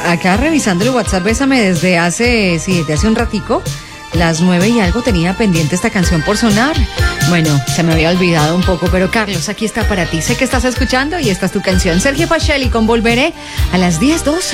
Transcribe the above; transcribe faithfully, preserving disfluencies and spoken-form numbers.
acá revisando el WhatsApp, bésame desde hace, sí, desde hace un ratico, las nueve y algo tenía pendiente esta canción por sonar. Bueno, se me había olvidado un poco, pero Carlos, aquí está para ti. Sé que estás escuchando y esta es tu canción. Sergio Pacelli con Volveré a las diez doce.